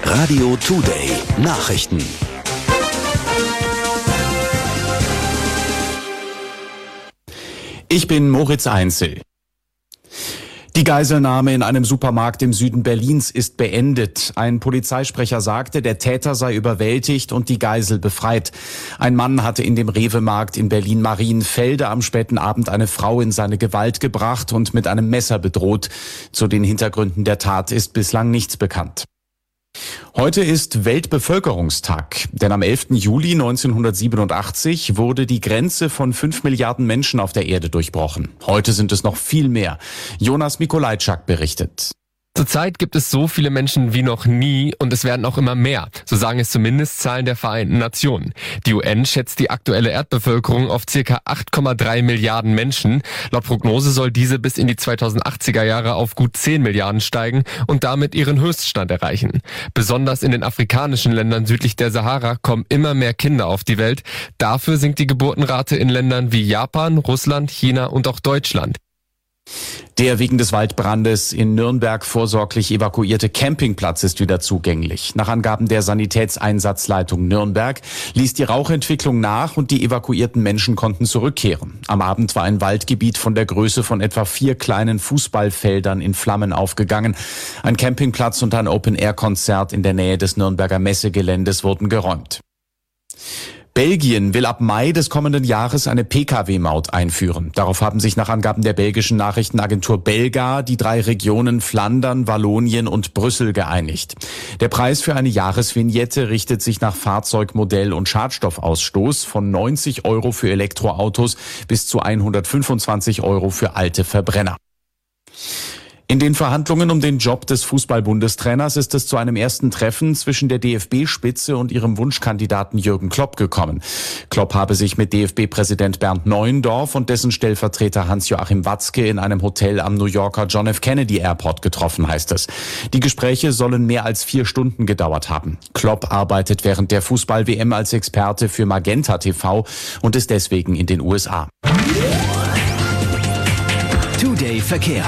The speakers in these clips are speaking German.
Radio Today Nachrichten. Ich bin Moritz Einzel. Die Geiselnahme in einem Supermarkt im Süden Berlins ist beendet. Ein Polizeisprecher sagte, der Täter sei überwältigt und die Geisel befreit. Ein Mann hatte in dem Rewe-Markt in Berlin-Marienfelde am späten Abend eine Frau in seine Gewalt gebracht und mit einem Messer bedroht. Zu den Hintergründen der Tat ist bislang nichts bekannt. Heute ist Weltbevölkerungstag, denn am 11. Juli 1987 wurde die Grenze von 5 Milliarden Menschen auf der Erde durchbrochen. Heute sind es noch viel mehr. Jonas Mikolajczak berichtet. Zurzeit gibt es so viele Menschen wie noch nie und es werden auch immer mehr. So sagen es zumindest Zahlen der Vereinten Nationen. Die UN schätzt die aktuelle Erdbevölkerung auf ca. 8,3 Milliarden Menschen. Laut Prognose soll diese bis in die 2080er Jahre auf gut 10 Milliarden steigen und damit ihren Höchststand erreichen. Besonders in den afrikanischen Ländern südlich der Sahara kommen immer mehr Kinder auf die Welt. Dafür sinkt die Geburtenrate in Ländern wie Japan, Russland, China und auch Deutschland. Der wegen des Waldbrandes in Nürnberg vorsorglich evakuierte Campingplatz ist wieder zugänglich. Nach Angaben der Sanitätseinsatzleitung Nürnberg ließ die Rauchentwicklung nach und die evakuierten Menschen konnten zurückkehren. Am Abend war ein Waldgebiet von der Größe von etwa 4 kleinen Fußballfeldern in Flammen aufgegangen. Ein Campingplatz und ein Open-Air-Konzert in der Nähe des Nürnberger Messegeländes wurden geräumt. Belgien will ab Mai des kommenden Jahres eine Pkw-Maut einführen. Darauf haben sich nach Angaben der belgischen Nachrichtenagentur Belga die 3 Regionen Flandern, Wallonien und Brüssel geeinigt. Der Preis für eine Jahresvignette richtet sich nach Fahrzeugmodell und Schadstoffausstoß von 90 € für Elektroautos bis zu 125 € für alte Verbrenner. In den Verhandlungen um den Job des Fußball-Bundestrainers ist es zu einem ersten Treffen zwischen der DFB-Spitze und ihrem Wunschkandidaten Jürgen Klopp gekommen. Klopp habe sich mit DFB-Präsident Bernd Neuendorf und dessen Stellvertreter Hans-Joachim Watzke in einem Hotel am New Yorker John F. Kennedy Airport getroffen, heißt es. Die Gespräche sollen mehr als 4 Stunden gedauert haben. Klopp arbeitet während der Fußball-WM als Experte für Magenta TV und ist deswegen in den USA. Today Verkehr.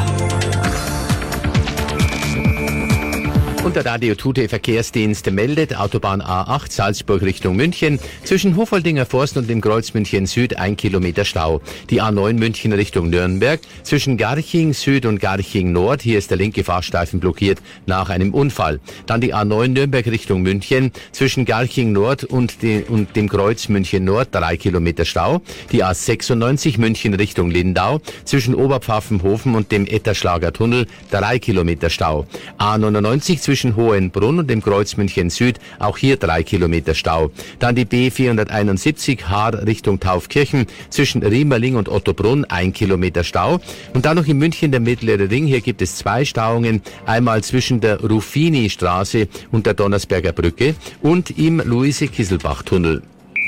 Und der Radio Today Verkehrsdienst meldet, Autobahn A8 Salzburg Richtung München, zwischen Hofoldinger Forst und dem Kreuz München Süd 1 Kilometer Stau. Die A9 München Richtung Nürnberg, zwischen Garching Süd und Garching Nord, hier ist der linke Fahrstreifen blockiert nach einem Unfall. Dann die A9 Nürnberg Richtung München, zwischen Garching Nord und dem Kreuz München Nord 3 Kilometer Stau. Die A96 München Richtung Lindau, zwischen Oberpfaffenhofen und dem Etterschlager Tunnel 3 Kilometer Stau. A99 zwischen Hohenbrunn und dem Kreuz München Süd, auch hier 3 Kilometer Stau. Dann die B471 Haar Richtung Taufkirchen, zwischen Riemerling und Ottobrunn 1 Kilometer Stau. Und dann noch in München der Mittlere Ring, hier gibt es 2 Stauungen, einmal zwischen der Ruffini-Straße und der Donnersberger Brücke und im Luise-Kisselbach-Tunnel.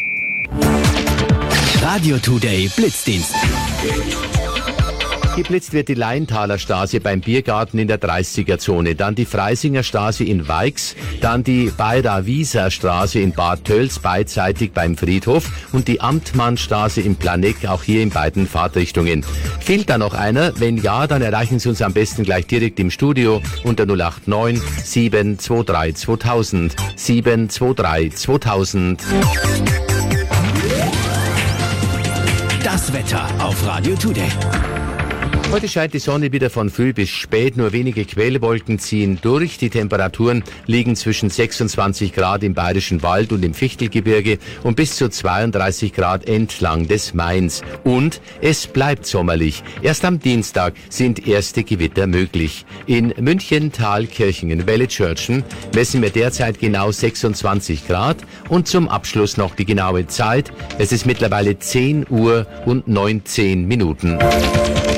Radio Today Blitzdienst. Geblitzt wird die Leintaler Straße beim Biergarten in der 30er-Zone, dann die Freisinger Straße in Weix, dann die Bayra-Wieser Straße in Bad Tölz beidseitig beim Friedhof und die Amtmannstraße in Planegg, auch hier in beiden Fahrtrichtungen. Fehlt da noch einer? Wenn ja, dann erreichen Sie uns am besten gleich direkt im Studio unter 089 723 2000 723 2000. Das Wetter auf Radio Today. Heute scheint die Sonne wieder von früh bis spät, nur wenige Quellwolken ziehen durch. Die Temperaturen liegen zwischen 26 Grad im Bayerischen Wald und im Fichtelgebirge und bis zu 32 Grad entlang des Mains. Und es bleibt sommerlich. Erst am Dienstag sind erste Gewitter möglich. In München, Thalkirchen, in Wellitzschörtchen messen wir derzeit genau 26 Grad. Und zum Abschluss noch die genaue Zeit. Es ist mittlerweile 10 Uhr und 19 Minuten.